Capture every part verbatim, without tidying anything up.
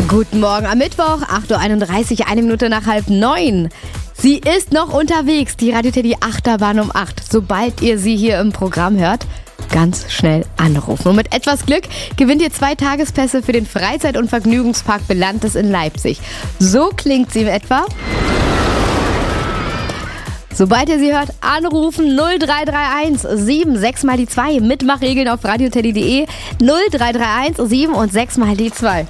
Guten Morgen am Mittwoch, acht Uhr einunddreißig, eine Minute nach halb neun. Sie ist noch unterwegs, die Radio Teddy Achterbahn um acht. Sobald ihr sie hier im Programm hört, ganz schnell anrufen. Und mit etwas Glück gewinnt ihr zwei Tagespässe für den Freizeit- und Vergnügungspark Belantes in Leipzig. So klingt sie in etwa. Sobald ihr sie hört, anrufen null drei drei eins sieben sechs mal die zwei. Mitmachregeln auf radioteddy punkt de null drei drei eins sieben und sechs mal die zwei.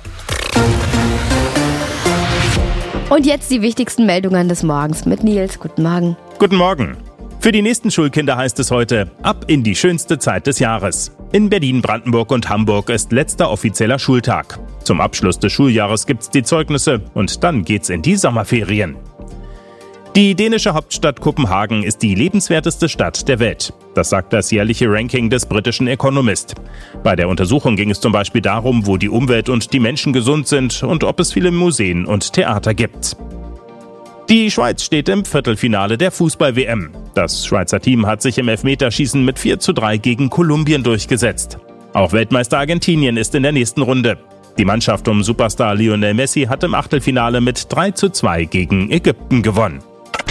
Und jetzt die wichtigsten Meldungen des Morgens mit Nils. Guten Morgen. Guten Morgen. Für die nächsten Schulkinder heißt es heute, ab in die schönste Zeit des Jahres. In Berlin, Brandenburg und Hamburg ist letzter offizieller Schultag. Zum Abschluss des Schuljahres gibt's die Zeugnisse und dann geht's in die Sommerferien. Die dänische Hauptstadt Kopenhagen ist die lebenswerteste Stadt der Welt. Das sagt das jährliche Ranking des britischen Economist. Bei der Untersuchung ging es zum Beispiel darum, wo die Umwelt und die Menschen gesund sind und ob es viele Museen und Theater gibt. Die Schweiz steht im Viertelfinale der Fußball-W M. Das Schweizer Team hat sich im Elfmeterschießen mit vier zu drei gegen Kolumbien durchgesetzt. Auch Weltmeister Argentinien ist in der nächsten Runde. Die Mannschaft um Superstar Lionel Messi hat im Achtelfinale mit drei zu zwei gegen Ägypten gewonnen.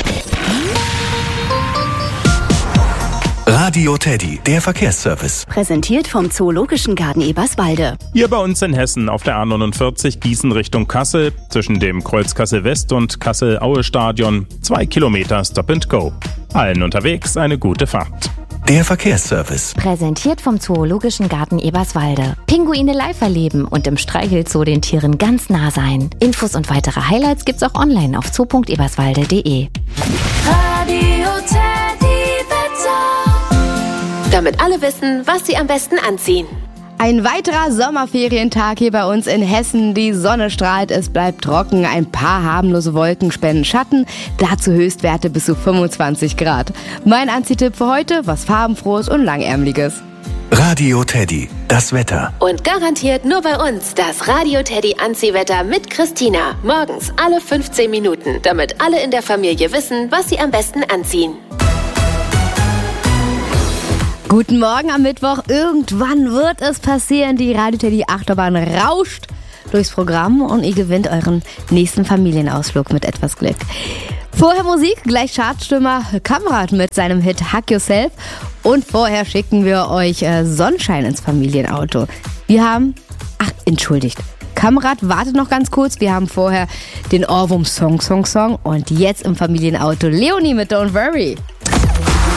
Radio Teddy, der Verkehrsservice. Präsentiert vom Zoologischen Garten Eberswalde. Hier bei uns in Hessen auf der A neunundvierzig Gießen Richtung Kassel, zwischen dem Kreuz Kassel West und Kassel-Aue-Stadion, zwei Kilometer Stop and Go. Allen unterwegs eine gute Fahrt. Der Verkehrsservice. Präsentiert vom Zoologischen Garten Eberswalde. Pinguine live erleben und im Streichelzoo den Tieren ganz nah sein. Infos und weitere Highlights gibt's auch online auf zoo punkt eberswalde punkt de. Radio Teddy Wetter. Damit alle wissen, was sie am besten anziehen. Ein weiterer Sommerferientag hier bei uns in Hessen. Die Sonne strahlt, es bleibt trocken. Ein paar harmlose Wolken spenden Schatten. Dazu Höchstwerte bis zu fünfundzwanzig Grad. Mein Anziehtipp für heute, was farbenfrohes und langärmeliges. Radio Teddy, das Wetter. Und garantiert nur bei uns das Radio Teddy Anziehwetter mit Christina. Morgens alle fünfzehn Minuten, damit alle in der Familie wissen, was sie am besten anziehen. Guten Morgen am Mittwoch. Irgendwann wird es passieren. Die Radio Teddy Achterbahn rauscht durchs Programm und ihr gewinnt euren nächsten Familienausflug mit etwas Glück. Vorher Musik, gleich Chartstürmer Kamrat mit seinem Hit Hug Yourself. Und vorher schicken wir euch äh, Sonnenschein ins Familienauto. Wir haben, ach entschuldigt, Kamrat wartet noch ganz kurz. Wir haben vorher den Ohrwurm Song Song Song und jetzt im Familienauto Leonie mit Don't Worry.